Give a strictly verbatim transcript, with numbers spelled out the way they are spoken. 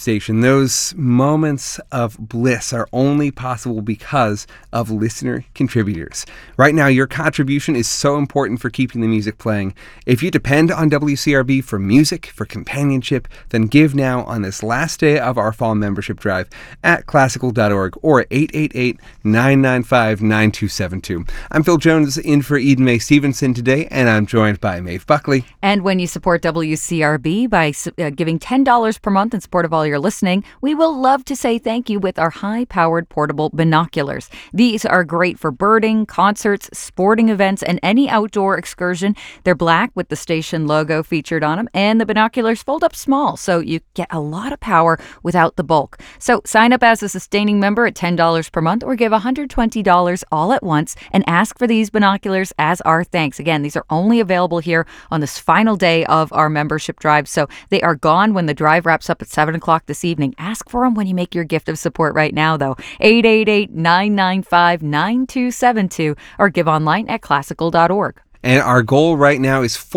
station. Those moments of bliss are only possible because of listener contributors. Right now, your contribution is so important for keeping the music playing. If you depend on W C R B for music, for companionship, then give now on this last day of our fall membership drive at classical dot org or eight eight eight, nine nine five, nine two seven two. I'm Phil Jones in for Eden Mae Stevenson today, and I'm joined by Maeve Buckley. And when you support W C R B by uh, giving ten dollars per month in support of all your listening, we will love to say thank you with our high-powered portable binoculars. These are great for birding, concerts, sporting events, and any outdoor excursion. They're black with the station logo featured on them, and the binoculars fold up small, so you get a lot of power without the bulk. So sign up as a sustaining member at ten dollars per month or give one hundred twenty dollars all at once and ask for these binoculars as our thanks. Again, these are only available here on this final day of our membership drive, so they are gone when the drive wraps up at seven o'clock this evening. Ask for them when you make your gift of support right now, though. eight eight eight, nine nine five, nine two seven two or give online at classical dot org. And our goal right now is